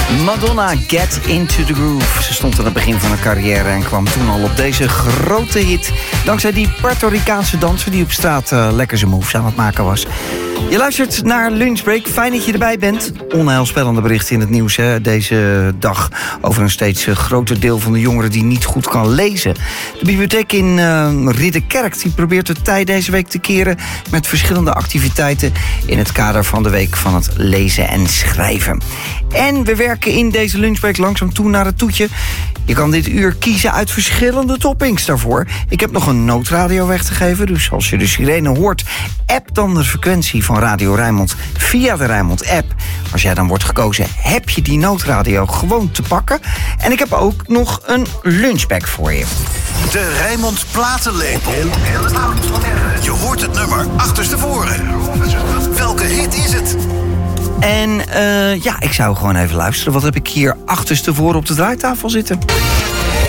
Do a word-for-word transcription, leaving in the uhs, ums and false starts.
Madonna, Get Into The Groove. Ze stond aan het begin van haar carrière en kwam toen al op deze grote hit. Dankzij die Puerto Ricaanse danser die op straat uh, lekker zijn moves aan het maken was. Je luistert naar Lunchbreak. Fijn dat je erbij bent. Onheilspellende berichten in het nieuws hè, deze dag over een steeds groter deel van de jongeren die niet goed kan lezen. De bibliotheek in uh, Ridderkerk die probeert de tijd deze week te keren met verschillende activiteiten in het kader van de week van het lezen en schrijven. En we werken in deze Lunchbreak langzaam toe naar het toetje. Je kan dit uur kiezen uit verschillende toppings daarvoor. Ik heb nog een noodradio weg te geven, dus als je de sirene hoort, app dan de frequentie van Radio Rijnmond via de Rijnmond-app. Als jij dan wordt gekozen, heb je die noodradio gewoon te pakken. En ik heb ook nog een lunchbag voor je. De Rijnmond platenlepel. Je hoort het nummer achterstevoren. Welke hit is het? En uh, ja, ik zou gewoon even luisteren. Wat heb ik hier achterstevoren op de draaitafel zitten?